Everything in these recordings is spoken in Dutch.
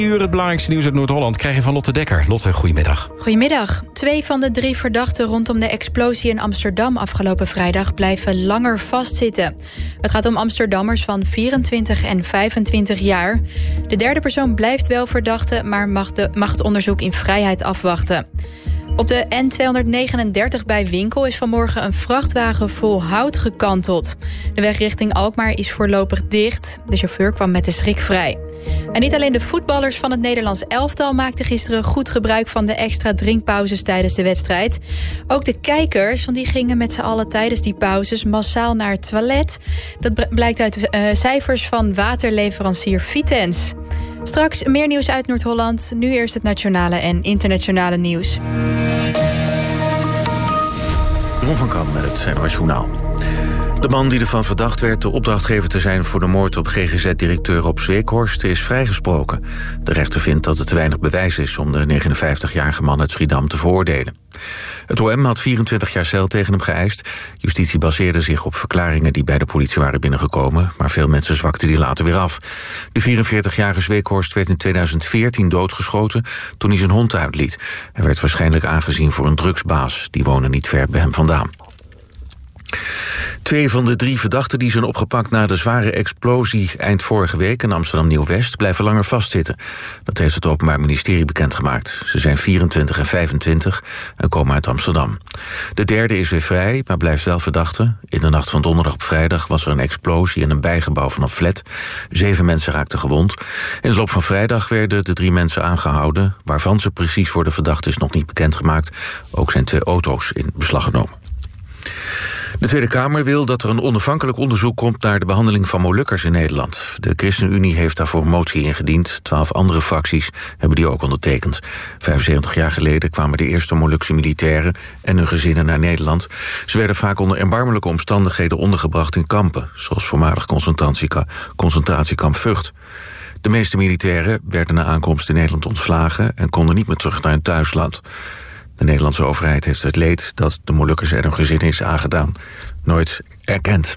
uur het belangrijkste nieuws uit Noord-Holland krijg je van Lotte Dekker. Lotte, goedemiddag. Goedemiddag. 2 van de 3 verdachten rondom de explosie in Amsterdam afgelopen vrijdag blijven langer vastzitten. Het gaat om Amsterdammers van 24 en 25 jaar. De derde persoon blijft wel verdachte, maar mag het onderzoek in vrijheid afwachten. Op de N239 bij Winkel is vanmorgen een vrachtwagen vol hout gekanteld. De weg richting Alkmaar is voorlopig dicht. De chauffeur kwam met de schrik vrij. En niet alleen de voetballers van het Nederlands elftal maakten gisteren goed gebruik van de extra drinkpauzes tijdens de wedstrijd. Ook de kijkers, want die gingen met z'n allen tijdens die pauzes massaal naar het toilet. Dat blijkt uit cijfers van waterleverancier Vitens. Straks meer nieuws uit Noord-Holland. Nu eerst het nationale en internationale nieuws. Ron van Kamp met het NOS Journaal. De man die ervan verdacht werd de opdrachtgever te zijn voor de moord op GGZ-directeur Rob Zweekhorst is vrijgesproken. De rechter vindt dat er te weinig bewijs is om de 59-jarige man uit Schiedam te veroordelen. Het OM had 24 jaar cel tegen hem geëist. Justitie baseerde zich op verklaringen die bij de politie waren binnengekomen, maar veel mensen zwakten die later weer af. De 44-jarige Zweekhorst werd in 2014 doodgeschoten toen hij zijn hond uitliet. Hij werd waarschijnlijk aangezien voor een drugsbaas. Die wonen niet ver bij hem vandaan. 2 van de 3 verdachten die zijn opgepakt na de zware explosie eind vorige week in Amsterdam Nieuw-West blijven langer vastzitten. Dat heeft het Openbaar Ministerie bekendgemaakt. Ze zijn 24 en 25 en komen uit Amsterdam. De derde is weer vrij, maar blijft wel verdachte. In de nacht van donderdag op vrijdag was er een explosie in een bijgebouw van een flat. 7 mensen raakten gewond. In de loop van vrijdag werden de 3 mensen aangehouden. Waarvan ze precies worden verdacht is nog niet bekendgemaakt. Ook zijn 2 auto's in beslag genomen. De Tweede Kamer wil dat er een onafhankelijk onderzoek komt naar de behandeling van Molukkers in Nederland. De ChristenUnie heeft daarvoor een motie ingediend. 12 andere fracties hebben die ook ondertekend. 75 jaar geleden kwamen de eerste Molukse militairen en hun gezinnen naar Nederland. Ze werden vaak onder erbarmelijke omstandigheden ondergebracht in kampen, zoals voormalig concentratiekamp Vught. De meeste militairen werden na aankomst in Nederland ontslagen en konden niet meer terug naar hun thuisland. De Nederlandse overheid heeft het leed dat de Molukkers en hun gezinnen is aangedaan nooit erkend.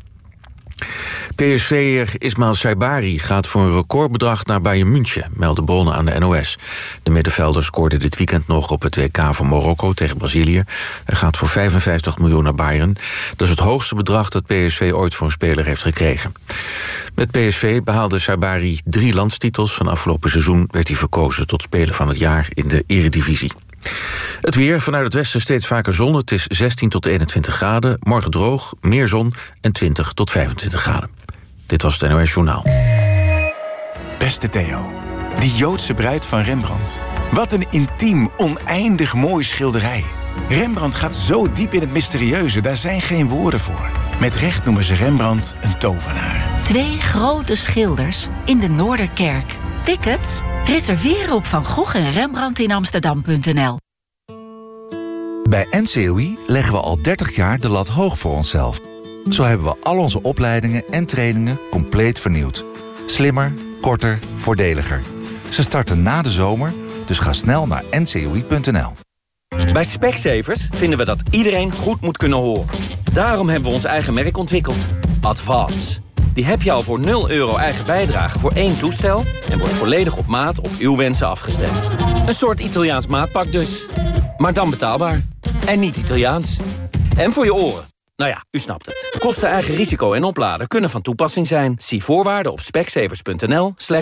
PSV'er Ismail Saibari gaat voor een recordbedrag naar Bayern München, melden bronnen aan de NOS. De middenvelder scoorde dit weekend nog op het WK van Marokko tegen Brazilië. Hij gaat voor 55 miljoen naar Bayern. Dat is het hoogste bedrag dat PSV ooit voor een speler heeft gekregen. Met PSV behaalde Saibari 3 landstitels. Van afgelopen seizoen werd hij verkozen tot speler van het jaar in de Eredivisie. Het weer, vanuit het westen steeds vaker zon. Het is 16 tot 21 graden. Morgen droog, meer zon en 20 tot 25 graden. Dit was het NOS Journaal. Beste Theo, die Joodse bruid van Rembrandt. Wat een intiem, oneindig mooi schilderij. Rembrandt gaat zo diep in het mysterieuze, daar zijn geen woorden voor. Met recht noemen ze Rembrandt een tovenaar. 2 grote schilders in de Noorderkerk. Tickets? Reserveren op Van Gogh en Rembrandt in Amsterdam.nl. Bij NCOI leggen we al 30 jaar de lat hoog voor onszelf. Zo hebben we al onze opleidingen en trainingen compleet vernieuwd. Slimmer, korter, voordeliger. Ze starten na de zomer, dus ga snel naar ncoi.nl. Bij Specsavers vinden we dat iedereen goed moet kunnen horen. Daarom hebben we ons eigen merk ontwikkeld. Advance. Die heb je al voor €0 eigen bijdrage voor 1 toestel en wordt volledig op maat op uw wensen afgestemd. Een soort Italiaans maatpak dus. Maar dan betaalbaar. En niet Italiaans. En voor je oren. Nou ja, u snapt het. Kosten eigen risico en opladen kunnen van toepassing zijn. Zie voorwaarden op specsavers.nl/